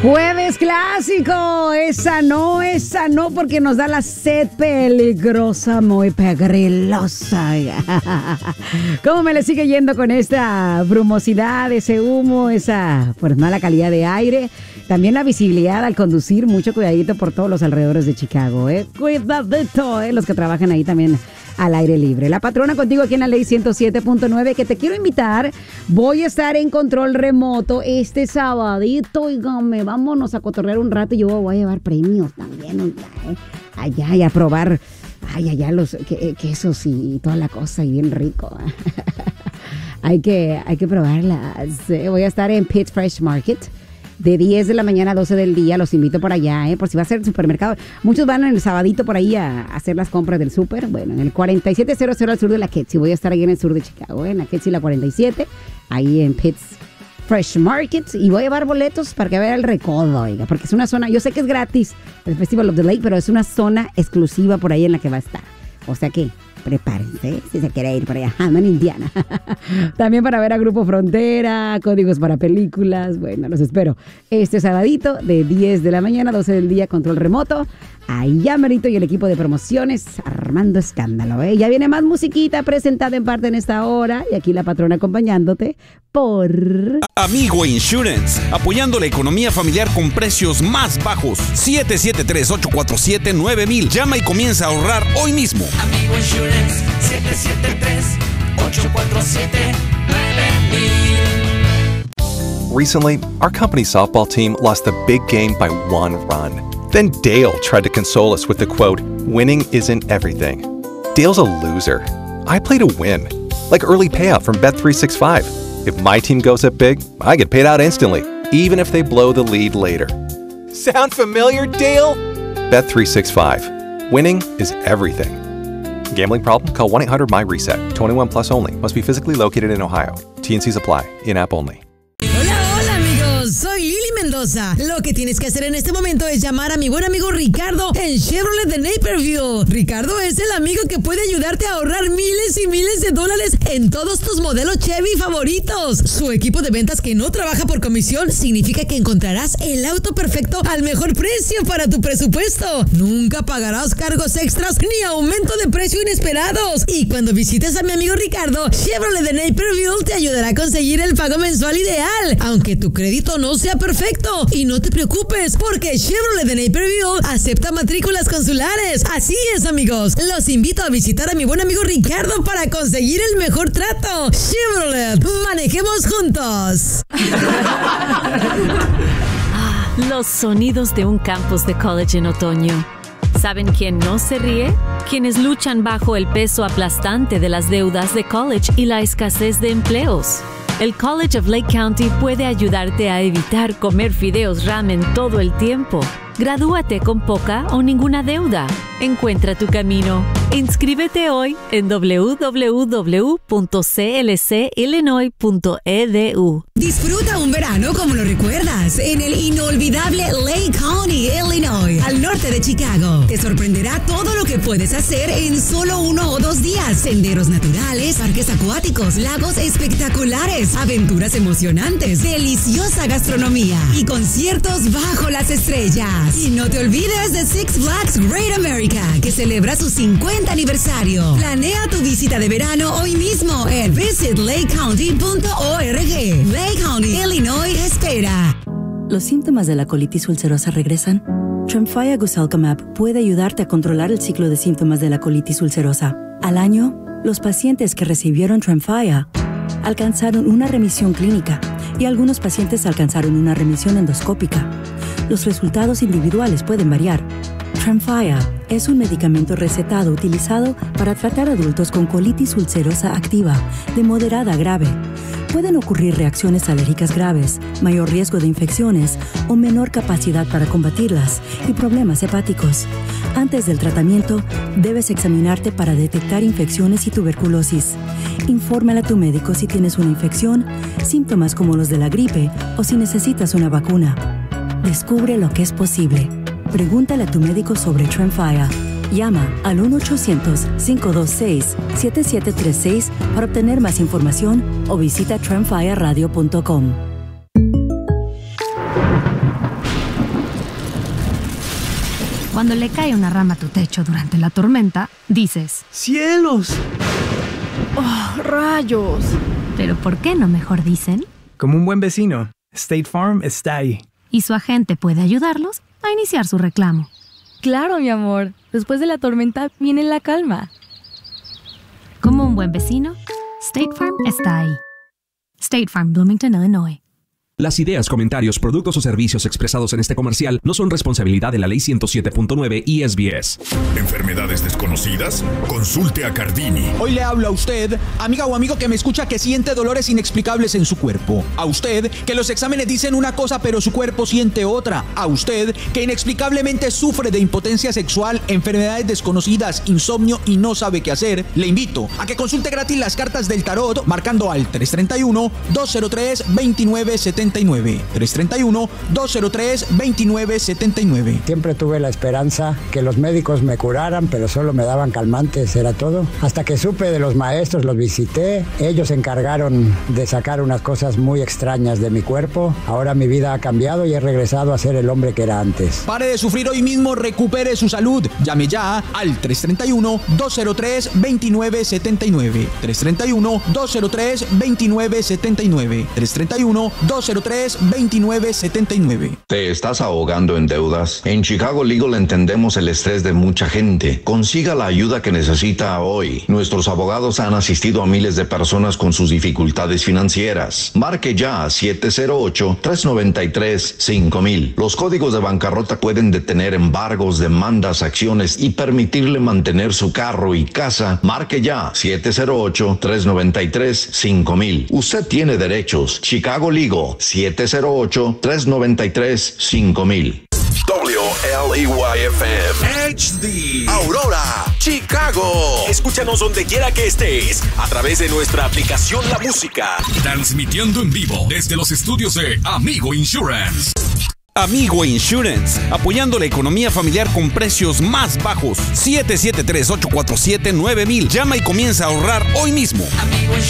Jueves clásico, esa no, porque nos da la sed peligrosa, muy pegrilosa. ¿Cómo me le sigue yendo con esta brumosidad, ese humo, esa pues mala calidad de aire? También la visibilidad al conducir, mucho cuidadito por todos los alrededores de Chicago, cuidadito, los que trabajan ahí también al aire libre. La patrona contigo aquí en la Ley 107.9, que te quiero invitar. Voy a estar en control remoto este sabadito, oígame, vámonos a cotorrear un rato y yo voy a llevar premios también, allá y a probar, allá los quesos y toda la cosa y bien rico. hay que probarlas. Voy a estar en Pitt Fresh Market de 10 de la mañana a 12 del día. Los invito por allá, por si va a ser el supermercado. Muchos van en el sabadito por ahí a hacer las compras del súper. Bueno, en el 4700 al sur de la Ketsi. Voy a estar ahí en el sur de Chicago, en la Ketsi la 47, ahí en Pitt's Fresh Market. Y voy a llevar boletos para que vea el recodo, oiga, porque es una zona, yo sé que es gratis, el Festival of the Lake, pero es una zona exclusiva por ahí en la que va a estar. O sea que prepárense si se quiere ir por allá, en Indiana. También para ver a Grupo Frontera, códigos para películas. Bueno, los espero este sabadito de 10 de la mañana a 12 del día, control remoto. Ahí ya Merito y el equipo de promociones armando escándalo, Ya viene más musiquita presentada en parte en esta hora. Y aquí la patrona acompañándote por Amigo Insurance, apoyando la economía familiar con precios más bajos. 773-847-9000. Llama y comienza a ahorrar hoy mismo. Amigo Insurance, 773-847-9000. Recently, our company softball team lost the big game by 1 run. Then Dale tried to console us with the quote, "Winning isn't everything." Dale's a loser. I play to win, like early payout from Bet365. If my team goes up big, I get paid out instantly, even if they blow the lead later. Sound familiar, Dale? Bet365. Winning is everything. Gambling problem? Call 1-800-MY-RESET. 21 plus only. Must be physically located in Ohio. T&Cs apply. In-app only. Hola amigos, soy Lili Mendoza. Lo que tienes que hacer en este momento es llamar a mi buen amigo Ricardo en Chevrolet de Naperville. Ricardo es el amigo que puede ayudarte a ahorrar miles y miles de dólares en todos tus modelos Chevy favoritos. Su equipo de ventas, que no trabaja por comisión, significa que encontrarás el auto perfecto al mejor precio para tu presupuesto. Nunca pagarás cargos extras ni aumento de precio inesperados. Y cuando visites a mi amigo Ricardo, Chevrolet de Naperville te ayudará a conseguir el pago mensual ideal, aunque tu crédito no sea perfecto. Y no te preocupes, porque Chevrolet de Naperville acepta matrículas consulares. Así es, amigos. Los invito a visitar a mi buen amigo Ricardo para conseguir el mejor trato. Chevrolet, manejemos juntos. Los sonidos de un campus de college en otoño. ¿Saben quién no se ríe? Quienes luchan bajo el peso aplastante de las deudas de college y la escasez de empleos. El College of Lake County puede ayudarte a evitar comer fideos ramen todo el tiempo. Gradúate con poca o ninguna deuda. Encuentra tu camino. Inscríbete hoy en www.clcillinois.edu. Disfruta un verano como lo recuerdas en el inolvidable Lake County, Illinois, al norte de Chicago. Te sorprenderá todo lo que puedes hacer en solo 1 o 2 días. Senderos naturales, parques acuáticos, lagos espectaculares, aventuras emocionantes, deliciosa gastronomía y conciertos bajo las estrellas. Y no te olvides de Six Flags Great America, que celebra su 50 aniversario. Planea tu visita de verano hoy mismo en visitlakecountry.org. Lake County, Illinois espera. ¿Los síntomas de la colitis ulcerosa regresan? Tremfya Guselkumab puede ayudarte a controlar el ciclo de síntomas de la colitis ulcerosa. Al año, los pacientes que recibieron Tremfya alcanzaron una remisión clínica y algunos pacientes alcanzaron una remisión endoscópica. Los resultados individuales pueden variar. Tremfya es un medicamento recetado utilizado para tratar adultos con colitis ulcerosa activa de moderada a grave. Pueden ocurrir reacciones alérgicas graves, mayor riesgo de infecciones o menor capacidad para combatirlas y problemas hepáticos. Antes del tratamiento, debes examinarte para detectar infecciones y tuberculosis. Infórmale a tu médico si tienes una infección, síntomas como los de la gripe o si necesitas una vacuna. Descubre lo que es posible. Pregúntale a tu médico sobre Tremfya. Llama al 1-800-526-7736 para obtener más información o visita tremfyaradio.com. Cuando le cae una rama a tu techo durante la tormenta, dices, ¡cielos! ¡oh, rayos! Pero ¿por qué no mejor dicen? Como un buen vecino, State Farm está ahí. Y su agente puede ayudarlos a iniciar su reclamo. Claro, mi amor. Después de la tormenta viene la calma. Como un buen vecino, State Farm está ahí. State Farm, Bloomington, Illinois. Las ideas, comentarios, productos o servicios expresados en este comercial no son responsabilidad de la Ley 107.9 y SBS. ¿Enfermedades desconocidas? Consulte a Cardini. Hoy le hablo a usted, amiga o amigo que me escucha, que siente dolores inexplicables en su cuerpo. A usted, que los exámenes dicen una cosa pero su cuerpo siente otra. A usted, que inexplicablemente sufre de impotencia sexual, enfermedades desconocidas, insomnio y no sabe qué hacer. Le invito a que consulte gratis las cartas del tarot marcando al 331-203-2979. 331-203-2979. Siempre tuve la esperanza que los médicos me curaran, pero solo me daban calmantes, era todo. Hasta que supe de los maestros, los visité, ellos se encargaron de sacar unas cosas muy extrañas de mi cuerpo. Ahora mi vida ha cambiado y he regresado a ser el hombre que era antes. Pare de sufrir hoy mismo, recupere su salud. Llame ya al 331-203-2979. 331-203-2979. 331-203-2979. ¿Te estás ahogando en deudas? En Chicago Legal entendemos el estrés de mucha gente. Consiga la ayuda que necesita hoy. Nuestros abogados han asistido a miles de personas con sus dificultades financieras. Marque ya 708-393-5000. Los códigos de bancarrota pueden detener embargos, demandas, acciones y permitirle mantener su carro y casa. Marque ya 708-393-5000. Usted tiene derechos. Chicago Legal 708-393-5000. WLEY-FM HD Aurora, Chicago. Escúchanos donde quiera que estés a través de nuestra aplicación La Música. Transmitiendo en vivo desde los estudios de Amigo Insurance. Amigo Insurance, apoyando la economía familiar con precios más bajos. 773-847-9000. Llama y comienza a ahorrar hoy mismo. Amigo Insurance.